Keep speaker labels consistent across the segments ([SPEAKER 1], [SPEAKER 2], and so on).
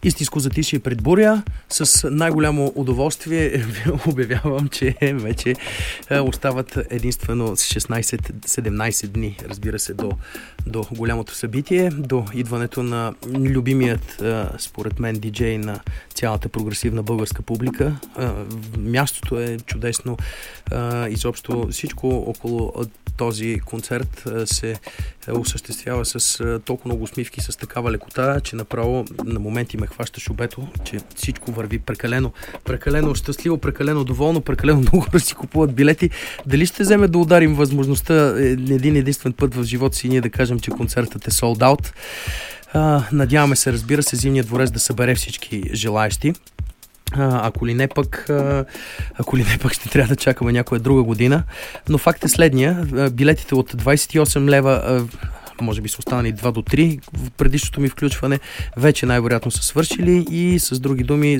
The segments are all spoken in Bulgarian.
[SPEAKER 1] Истинско затишие пред буря. С най-голямо удоволствие обявявам, че вече остават единствено 16-17 дни, разбира се, до голямото събитие, до идването на любимият, според мен, диджей на цялата прогресивна българска публика. Мястото е чудесно. Изобщо всичко около този концерт се осъществява с толкова много усмивки, с такава лекота, че направо на моменти ме хваща шубето, че всичко върви прекалено щастливо, прекалено доволно, прекалено много хора си купуват билети. Дали ще вземе да ударим възможността един единствен път в живота си ние да кажем, че концертът е sold out? Надяваме се, разбира се, Зимният дворец да събере всички желаещи. Ако ли не пък ще трябва да чакаме някоя друга година. Но факт е следния. Билетите от 28 лева, може би са останали 2 до 3 в предишното ми включване, вече най-вероятно са свършили и с други думи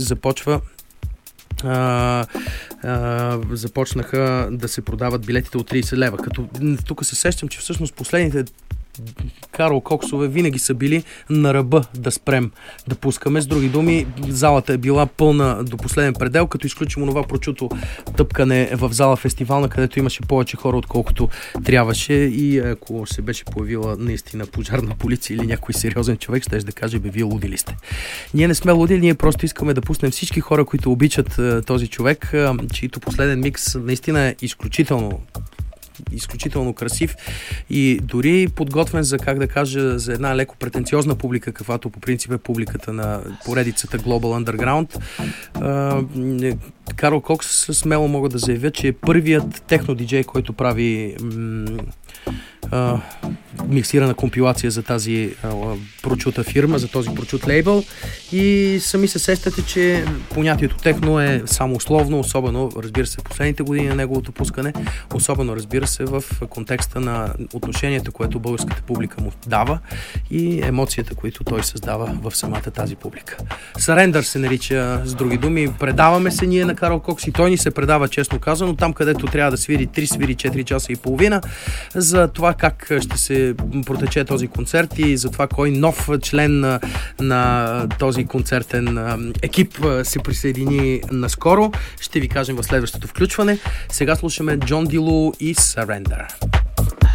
[SPEAKER 1] започнаха да се продават билетите от 30 лева. Като тук се сещам, че всъщност последните Карл Коксове винаги са били на ръба да спрем да пускаме. С други думи, залата е била пълна до последен предел, като изключим онова прочуто тъпкане в зала фестивална, където имаше повече хора, отколкото трябваше, и ако се беше появила наистина пожарна полиция или някой сериозен човек, ще да каже: бе, вие луди ли сте? Ние не сме луди, ние просто искаме да пуснем всички хора, които обичат този човек, чието последен микс наистина е изключително красив и дори подготвен за, как да кажа, за една леко претенциозна публика, каквато по принцип е публиката на поредицата Global Underground. Карл Кокс смело мога да заявя, че е първият техно-диджей, който прави миксирана компилация за тази прочута фирма, за този прочут лейбъл, и сами се сещате, че понятието техно е само условно, особено, разбира се, в последните години на неговото пускане, особено, разбира се, в контекста на отношенията, което българската публика му дава и емоцията, които той създава в самата тази публика. Surrender се нарича, с други думи. Предаваме се ние на Карл Кокс и той ни се предава, честно казано, там, където трябва да свири 4 часа и половина, за това как ще се протече този концерт и за това кой нов член на този концертен екип се присъедини наскоро. Ще ви кажем в следващото включване. Сега слушаме Джон Дилу и Surrender.